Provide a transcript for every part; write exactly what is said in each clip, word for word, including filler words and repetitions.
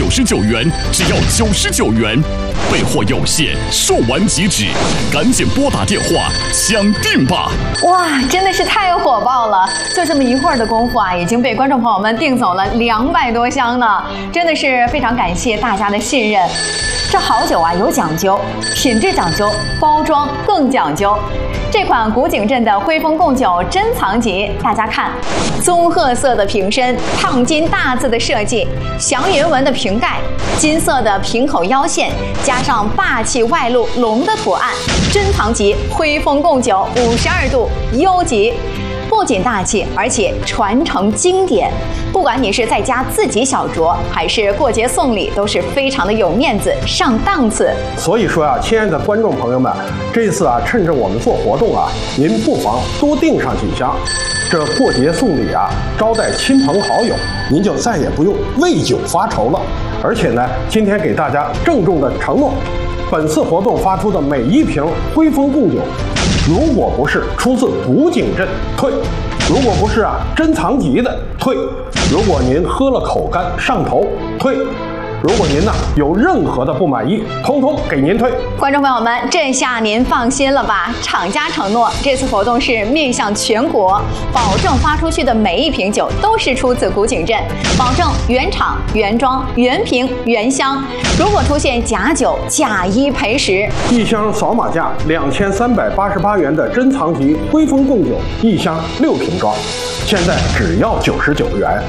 九十九元，只要九十九元。备货有限，售完即止，赶紧拨打电话抢订吧！ 哇，真的是太火爆了！就这么一会儿的功夫啊，已经被观众朋友们订走了两百多箱呢，真的是非常感谢大家的信任。这好酒啊有讲究，品质讲究，包装更讲究。这款古井镇的徽丰贡酒珍藏级，大家看，棕褐色的瓶身，烫金大字的设计，祥云纹的瓶盖，金色的瓶口腰线，加上霸气外露龙的图案，珍藏级徽丰贡酒五十二度优级。不仅大气，而且传承经典。不管你是在家自己小酌，还是过节送礼，都是非常的有面子、上档次。 所以说啊，亲爱的观众朋友们，这次啊，趁着我们做活动啊，您不妨多订上几箱。这过节送礼啊，招待亲朋好友，您就再也不用为酒发愁了。而且呢，今天给大家郑重的承诺，本次活动发出的每一瓶徽丰贡酒，如果不是出自古井镇，退；如果不是啊珍藏级的，退；如果您喝了口干上头，退；如果您呢有任何的不满意，通通给您退。 观众朋友们，这下您放心了吧？厂家承诺，这次活动是面向全国，保证发出去的每一瓶酒都是出自古井镇，保证原厂、原装、原瓶、原箱。如果出现假酒，假一赔十。 一箱扫码价两千三百八十八元的珍藏级徽丰贡酒，一箱六瓶装，现在只要九十九元。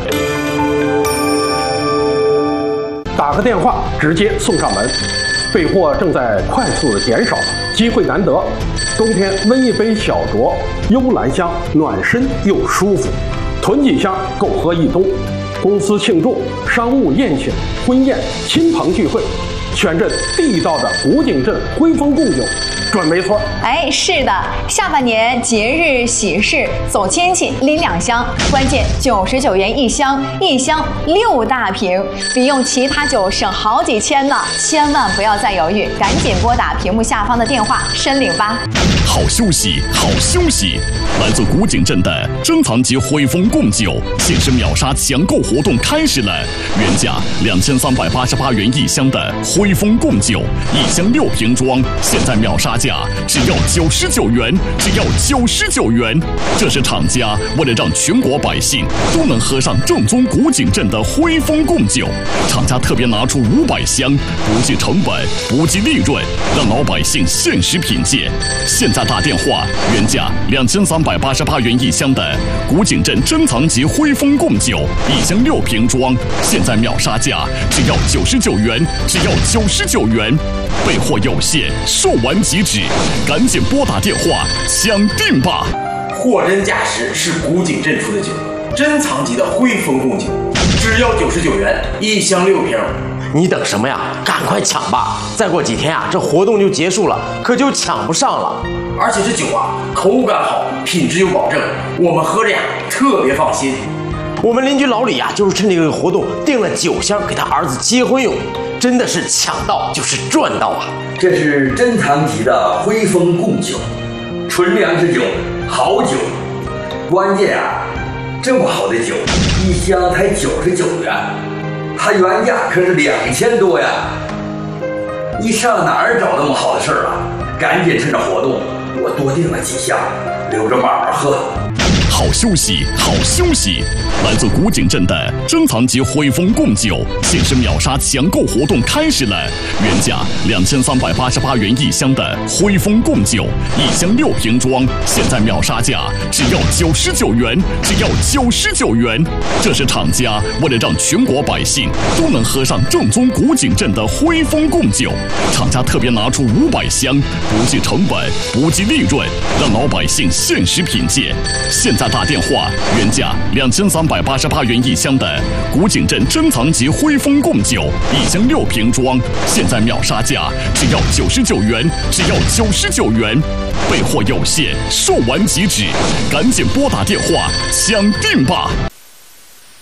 打个电话直接送上门，备货正在快速的减少，机会难得。冬天温一杯小酌，幽兰香，暖身又舒服，囤几箱够喝一冬。公司庆祝、商务宴请、婚宴、亲朋聚会，选这地道的古井镇徽丰贡酒，准没错。 哎，是的，下半年节日喜事走亲戚拎两箱，关键九十九元一箱，一箱六大瓶，比用其他酒省好几千呢！千万不要再犹豫，赶紧拨打屏幕下方的电话申领吧。 好休息，好休息！来自古井镇的珍藏级徽丰贡酒限时秒杀抢购活动开始了，原价两千三百八十八元一箱的徽丰贡酒，一箱六瓶装，现在秒杀价只要九十九元，只要九十九元。这是厂家为了让全国百姓都能喝上正宗古井镇的徽丰贡酒，厂家特别拿出五百箱，不计成本，不计利润，让老百姓限时品鉴。现在打电话，原价两千三百八十八元一箱的古井镇珍藏级徽丰贡酒，一箱六瓶装，现在秒杀价只要九十九元，只要九十九元。备货有限，售完即止，赶紧拨打电话抢订吧！ 货真价实是古井镇出的酒，珍藏级的徽丰贡酒，只要九十九元一箱六瓶。 你等什么呀？赶快抢吧！再过几天啊，这活动就结束了，可就抢不上了。 而且这酒啊，口感好，品质有保证，我们喝着呀特别放心。 我们邻居老李啊，就是趁这个活动订了九箱给他儿子结婚用，真的是抢到就是赚到啊！ 这是珍藏级的徽丰贡酒，纯粮食酒，好酒。关键啊，这么好的酒，一箱才九十九元，它原价可是两千多呀！你上哪儿找那么好的事儿啊？赶紧趁着活动，我多订了几箱，留着慢慢喝。 好休息，好休息！来自古井镇的珍藏级徽丰贡酒限时秒杀抢购活动开始了，原价两千三百八十八元一箱的徽丰贡酒，一箱六瓶装，现在秒杀价只要九十九元，只要九十九元。这是厂家为了让全国百姓都能喝上正宗古井镇的徽丰贡酒，厂家特别拿出五百箱，不计成本，不计利润，让老百姓限时品鉴。现在打电话，原价两千三百八十八元一箱的古井镇珍藏级徽丰贡酒，一箱六瓶装，现在秒杀价只要九十九元，只要九十九元。备货有限，售完即止，赶紧拨打电话抢订吧！